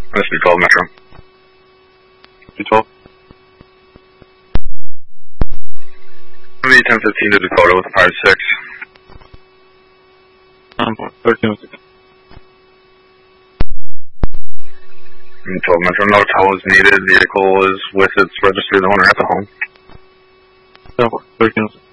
This is 12 Metro. 212. The 1015 to Dakota with 5-6. 1306. 12 Metro, no tow is needed. Vehicle is with its registered owner at the home. 1306.